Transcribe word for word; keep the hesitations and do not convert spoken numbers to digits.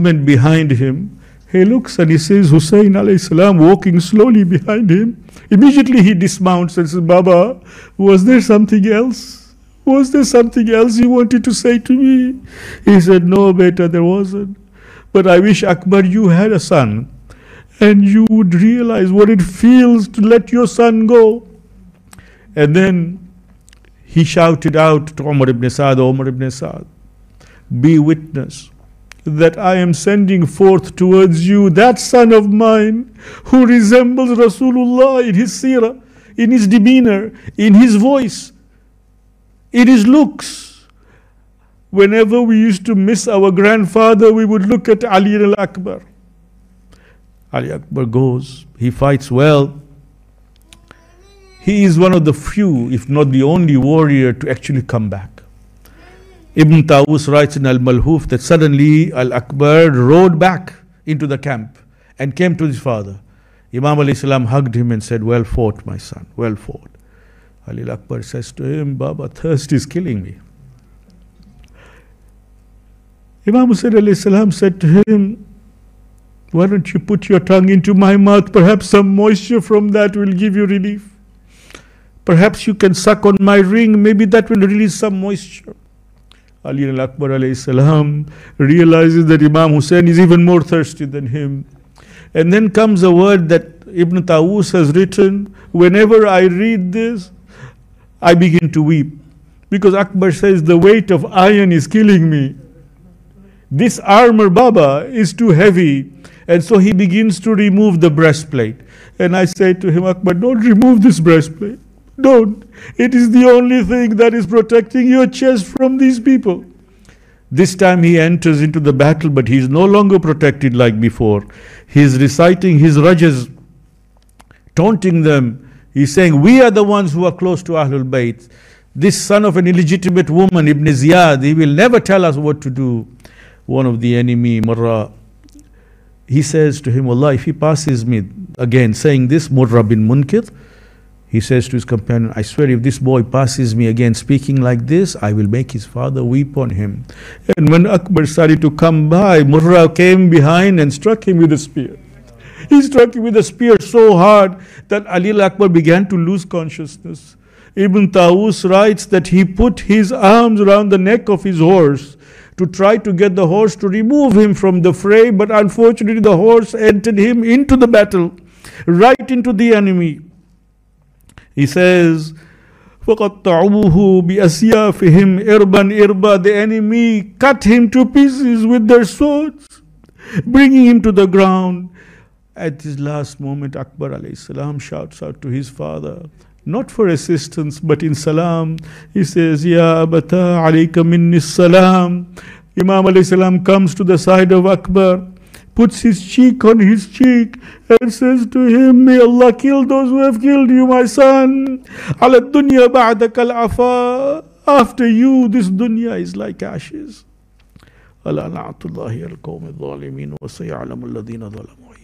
movement behind him. He looks and he sees Hussein alayhi salam walking slowly behind him. Immediately he dismounts and says, Baba, was there something else? Was there something else you wanted to say to me? He said, no, beta, there wasn't. But I wish, Akbar, you had a son and you would realize what it feels to let your son go. And then he shouted out to Umar ibn Sa'd, Umar ibn Sa'd, be witness that I am sending forth towards you that son of mine who resembles Rasulullah in his seerah, in his demeanor, in his voice, in his looks. Whenever we used to miss our grandfather, we would look at Ali al-Akbar. Ali Akbar goes, he fights well. He is one of the few, if not the only warrior to actually come back. Ibn Tawus writes in Al-Malhuf that suddenly Al-Akbar rode back into the camp and came to his father. Imam alayhi salam hugged him and said, well fought, my son, well fought. Ali Akbar says to him, Baba, thirst is killing me. Imam Hussain alayhi salam said to him, why don't you put your tongue into my mouth? Perhaps some moisture from that will give you relief. Perhaps you can suck on my ring, maybe that will release some moisture. Ali al-Akbar alayhi salam realizes that Imam Hussein is even more thirsty than him. And then comes a word that Ibn Tawus has written, whenever I read this, I begin to weep. Because Akbar says, the weight of iron is killing me. This armor, Baba, is too heavy. And so he begins to remove the breastplate. And I say to him, Akbar, don't remove this breastplate. Don't. It is the only thing that is protecting your chest from these people. This time he enters into the battle, but he is no longer protected like before. He is reciting his rajas, taunting them. He is saying, we are the ones who are close to Ahlul Bayt. This son of an illegitimate woman, Ibn Ziyad, he will never tell us what to do. One of the enemy, Murrah, he says to him, Allah, if he passes me, again saying this, Murrah bin Munkir, he says to his companion, I swear if this boy passes me again speaking like this, I will make his father weep on him. And when Akbar started to come by, Murrah came behind and struck him with a spear. He struck him with a spear so hard that Ali al-Akbar began to lose consciousness. Ibn Tawus writes that he put his arms around the neck of his horse to try to get the horse to remove him from the fray, but unfortunately the horse entered him into the battle, right into the enemy. He says, فَقَطَّعُوهُ بِأَسْيَافِهِمْ إِرْبًا إِرْبًا. The enemy cut him to pieces with their swords, bringing him to the ground. At his last moment, Akbar alayhi salam shouts out to his father, not for assistance, but in salam. He says, Ya abata alayka minni salam. Imam alayhi salam comes to the side of Akbar, puts his cheek on his cheek and says to him, may Allah kill those who have killed you, my son. Ala dunya ba'daka al-afa. After you, this dunya is like ashes. Ala na'atullahi al-qawmi al-zalimin wa saya'lamu alladhina zalamu.